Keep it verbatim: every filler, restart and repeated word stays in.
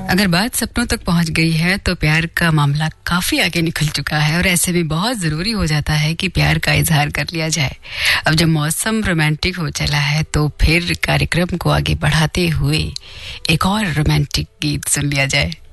अगर बात सपनों तक पहुंच गई है तो प्यार का मामला काफी आगे निकल चुका है और ऐसे में बहुत जरूरी हो जाता है कि प्यार का इजहार कर लिया जाए। अब जब मौसम रोमांटिक हो चला है तो फिर कार्यक्रम को आगे बढ़ाते हुए एक और रोमांटिक गीत सुन लिया जाए।